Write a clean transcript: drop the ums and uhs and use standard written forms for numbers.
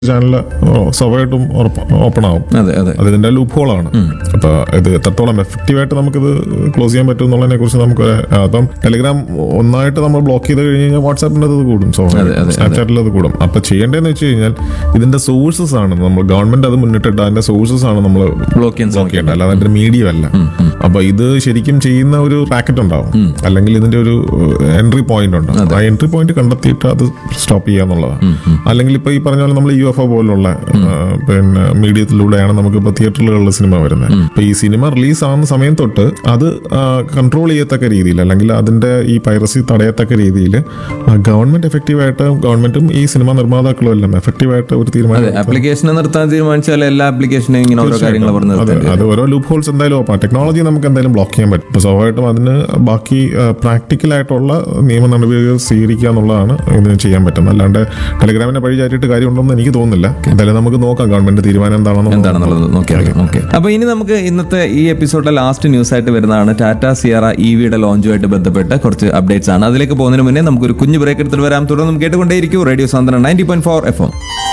Channel സ്വാഭാവികമായിട്ടും open ആവും. അത് ഇതിന്റെ ലൂപ്പ് ഹോളാണ്. അപ്പൊ ഇത് എത്രത്തോളം എഫക്റ്റീവായിട്ട് നമുക്കിത് ക്ലോസ് ചെയ്യാൻ പറ്റും എന്നുള്ളതിനെ കുറിച്ച് നമുക്ക് അപ്പം ടെലിഗ്രാം ഒന്നായിട്ട് നമ്മൾ ബ്ലോക്ക് ചെയ്ത് കഴിഞ്ഞ് കഴിഞ്ഞാൽ വാട്സാപ്പിന്റെ അത് കൂടും, സ്നാപ്ചാറ്റിൽ അത് കൂടും. അപ്പൊ ചെയ്യേണ്ടതെന്ന് വെച്ച് കഴിഞ്ഞാൽ ഇതിന്റെ സോഴ്സസ് ആണ് നമ്മൾ ഗവൺമെന്റ് അത് മുന്നിട്ടിട്ട് അതിന്റെ സോഴ്സസ് ആണ് നമ്മൾ ബ്ലോക്ക് ചെയ്യേണ്ടത്, അല്ലാതെ അതിന്റെ മീഡിയം അല്ല. അപ്പൊ ഇത് ശരിക്കും ചെയ്യുന്ന ഒരു റാക്കറ്റ് ഉണ്ടാവും, അല്ലെങ്കിൽ ഇതിന്റെ ഒരു എൻട്രി പോയിന്റ് ഉണ്ടാവും. ആ എൻട്രി പോയിന്റ് കണ്ടെത്തിയിട്ട് അത് സ്റ്റോപ്പ് ചെയ്യാന്നുള്ളതാണ്. അല്ലെങ്കിൽ ഇപ്പൊ ഈ പറഞ്ഞ പോലെ നമ്മൾ UFO പോലുള്ള പിന്നെ മീഡിയത്തിലൂടെയാണ് നമുക്കിപ്പോൾ തിയേറ്ററുകളിൽ സിനിമ വരുന്നത്. ഇപ്പൊ ഈ സിനിമ റിലീസ് ആവുന്ന സമയം തൊട്ട് അത് കൺട്രോൾ ചെയ്യത്തക്ക രീതിയിൽ, അല്ലെങ്കിൽ അതിന്റെ ഈ പൈറസി തടയത്തക്ക രീതിയിൽ ഗവൺമെന്റ് എഫക്റ്റീവായിട്ട്, ഗവൺമെന്റും ഈ സിനിമ നിർമ്മാതാക്കളും എല്ലാം എഫക്റ്റീവായിട്ട് ഒരു തീരുമാനം ആപ്ലിക്കേഷൻ നിർത്താൻ തീരുമാനിച്ചാൽ എല്ലാ ആപ്ലിക്കേഷനും ഇങ്ങനെ ഓരോ കാര്യങ്ങൾ അത് ഓരോ ലൂപ്പ് ഹോൾസ് എന്തായാലും ഓപ്പൺ. ടെക്നോളജി നമുക്ക് എന്തായാലും ബ്ലോക്ക് ചെയ്യാൻ പറ്റും. ഇപ്പൊ സ്വാഭാവികമായിട്ടും അതിന് ബാക്കി പ്രാക്ടിക്കലായിട്ടുള്ള നിയമ നടപടികൾ സ്വീകരിക്കുക എന്നുള്ളതാണ് ഇതിന് ചെയ്യാൻ പറ്റുന്നത്. അല്ലാണ്ട് ടെലിഗ്രാമിനെ പഴി ചാറ്റിയിട്ട് കാര്യമുണ്ടെന്ന് എനിക്ക് തോന്നുന്നില്ല. എന്തായാലും നമുക്ക് നോക്കാം ഗവൺമെന്റ് തീരുമാനം എന്താണെന്നുള്ളത് നോക്കിയാൽ. അപ്പൊ ഇനി നമുക്ക് ഇന്നത്തെ ഈ എപ്പിസോഡിലെ ലാസ്റ്റ് ന്യൂസ് ആയിട്ട് വരുന്നതാണ് ടാറ്റ സിയറ EVയുടെ ലോഞ്ചുമായിട്ട് ബന്ധപ്പെട്ട് കുറച്ച് അപ്ഡേറ്റ്സ് ആണ്. അതിലേക്ക് പോകുന്നതിന് മുന്നേ നമുക്കൊരു കുഞ്ഞു ബ്രേക്ക് എടുത്തിട്ട് വരാം. തുടർന്ന് കേട്ടുകൊണ്ടേയിരിക്കും റേഡിയോ സാന്ത്വനം 90.4 FM.